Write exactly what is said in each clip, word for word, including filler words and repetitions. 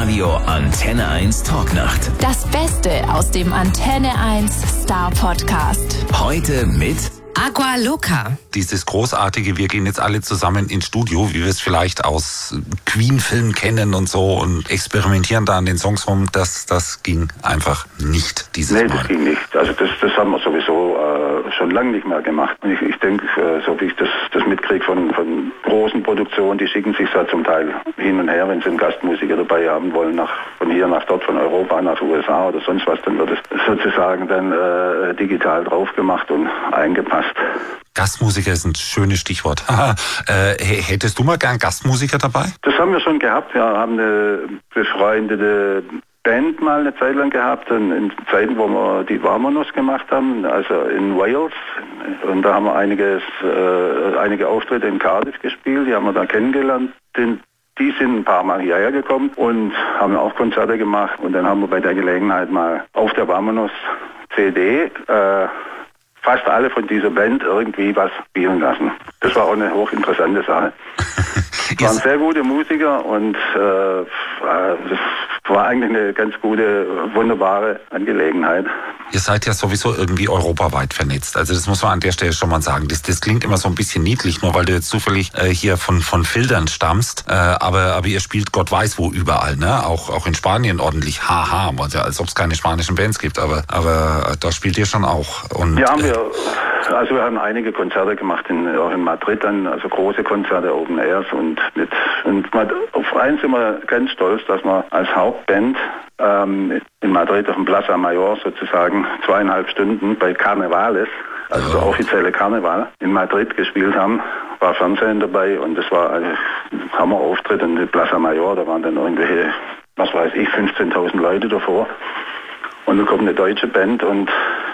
Live-Radio Antenne eins Talknacht. Das Beste aus dem Antenne eins Star Podcast. Heute mit Aqua Loca. Dieses großartige, wir gehen jetzt alle zusammen ins Studio, wie wir es vielleicht aus Queen-Filmen kennen und so und experimentieren da an den Songs rum, das, das ging einfach nicht dieses nee, Mal. Nee, das ging nicht. Also das, das haben wir sowieso äh, schon lange nicht mehr gemacht. Und ich, ich denke, äh, so wie ich das, das mitkriege von, von großen Produktionen, die schicken sich da zum Teil hin und her, wenn sie einen Gastmusiker dabei haben wollen, nach, von hier nach dort, von Europa nach U S A oder sonst was, dann wird es sozusagen dann äh, digital drauf gemacht und eingepasst. Gastmusiker ist ein schönes Stichwort. äh, hättest du mal gern Gastmusiker dabei? Das haben wir schon gehabt. Wir haben eine befreundete Band mal eine Zeit lang gehabt, in, in Zeiten, wo wir die Vamonos gemacht haben, also in Wales. Und da haben wir einiges, äh, einige Auftritte in Cardiff gespielt, die haben wir da kennengelernt. Den, die sind ein paar Mal hierher gekommen und haben auch Konzerte gemacht. Und dann haben wir bei der Gelegenheit mal auf der Vamonos C D äh, fast alle von dieser Band irgendwie was spielen lassen. Das war auch eine hochinteressante Sache. Es waren sehr gute Musiker und äh, das war eigentlich eine ganz gute, wunderbare Angelegenheit. Ihr seid ja sowieso irgendwie europaweit vernetzt. Also das muss man an der Stelle schon mal sagen. Das, das klingt immer so ein bisschen niedlich, nur weil du jetzt zufällig äh, hier von, von Filtern stammst. Äh, aber, aber ihr spielt Gott weiß wo überall, ne? Auch, auch in Spanien ordentlich. Haha, also, als ob es keine spanischen Bands gibt. Aber, aber da spielt ihr schon auch. Und, ja, haben wir. Also wir haben einige Konzerte gemacht, in, auch in Madrid dann, also große Konzerte, Open Airs und mit, und auf eins sind wir ganz stolz, dass wir als Hauptband ähm, in Madrid auf dem Plaza Mayor sozusagen zweieinhalb Stunden bei Carnavales, also der offizielle Karneval, in Madrid gespielt haben. War Fernsehen dabei und das war ein Hammerauftritt in der Plaza Mayor, da waren dann irgendwelche, was weiß ich, fünfzehntausend Leute davor. Und dann kommt eine deutsche Band und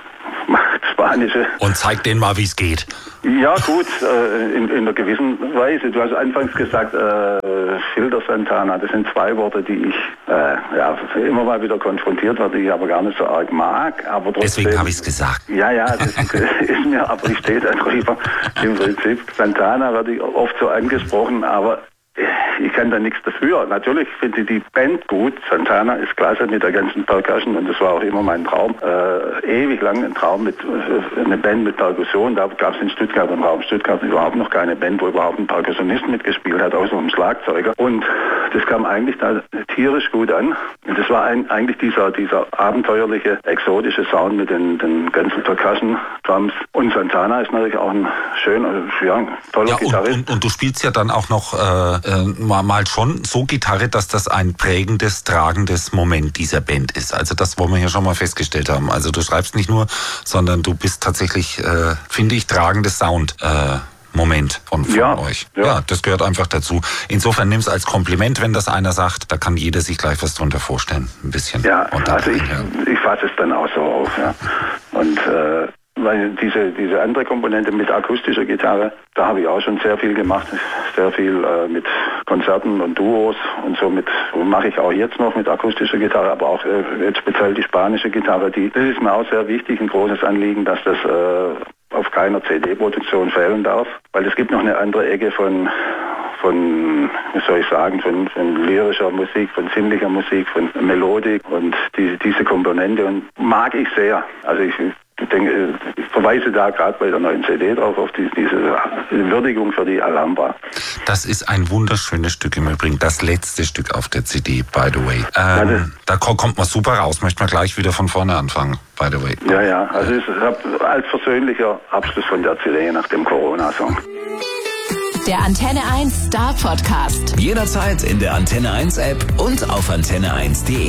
macht spanische. Und zeigt denen mal, wie es geht. Ja gut, äh, in, in einer gewissen Weise. Du hast anfangs gesagt, äh, Filter Santana, das sind zwei Worte, die ich äh, ja, immer mal wieder konfrontiert werde, die ich aber gar nicht so arg mag. Aber trotzdem, deswegen habe ich es gesagt. Ja, ja, das ist mir, aber ich stehe da drüber. Im Prinzip, Santana werde ich oft so angesprochen, aber ich kann da nichts dafür. Natürlich finde ich die Band gut. Santana ist klasse mit der ganzen Percussion und das war auch immer mein Traum. Äh, ewig lang ein Traum mit äh, eine Band mit Perkussion. Da gab es in Stuttgart im Raum Stuttgart überhaupt noch keine Band, wo überhaupt ein Perkussionist mitgespielt hat, außer einem Schlagzeuger. Und das kam eigentlich da tierisch gut an. Und das war ein, eigentlich dieser, dieser abenteuerliche, exotische Sound mit den, den ganzen Percussion-Drums. Und Santana ist natürlich auch ein schöner, ja, toller ja, Gitarrist. Und, und, und du spielst ja dann auch noch äh, äh, mal, mal schon so Gitarre, dass das ein prägendes, tragendes Moment dieser Band ist. Also das wollen wir ja schon mal festgestellt haben. Also du schreibst nicht nur, sondern du bist tatsächlich, äh, finde ich, tragendes Sound. Äh, Moment von, von ja, euch. Ja. ja, das gehört einfach dazu. Insofern nimm es als Kompliment, wenn das einer sagt, da kann jeder sich gleich was drunter vorstellen. Ein bisschen. Ja, also ich, ja. ich fasse es dann auch so auf. Ja. Und äh, weil diese, diese andere Komponente mit akustischer Gitarre, da habe ich auch schon sehr viel gemacht. Sehr viel äh, mit Konzerten und Duos und so mit, mache ich auch jetzt noch mit akustischer Gitarre, aber auch äh, jetzt speziell die spanische Gitarre. Die, das ist mir auch sehr wichtig, ein großes Anliegen, dass das äh, auf keiner C D-Produktion fehlen darf. Weil es gibt noch eine andere Ecke von, von wie soll ich sagen, von, von lyrischer Musik, von sinnlicher Musik, von Melodik und die, diese Komponente und mag ich sehr. Also ich Ich denke, ich verweise da gerade bei der neuen C D drauf, auf die, diese Würdigung für die Alhambra. Das ist ein wunderschönes Stück im Übrigen, das letzte Stück auf der C D, by the way. Ähm, ja, da kommt man super raus, möchte man gleich wieder von vorne anfangen, by the way. Ja, ja, also es ist als persönlicher Abschluss von der C D nach dem Corona-Song. Der Antenne eins Star Podcast. Jederzeit in der Antenne eins App und auf antenne eins punkt de.